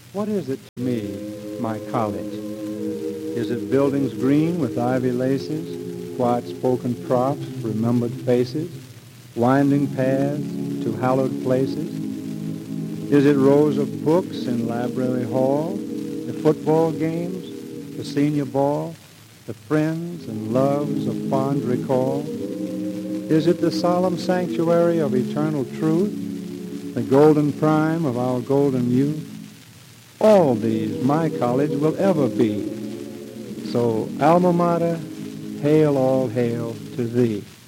What is it to me, my college? Is it buildings green with ivy laces, quiet-spoken profs, remembered faces, winding paths to hallowed places? Is it rows of books in library hall, the football games, the senior ball, the friends and loves of fond recall? Is it the solemn sanctuary of eternal truth, the golden prime of our golden youth? All these my college will ever be. So, alma mater, hail all hail to thee.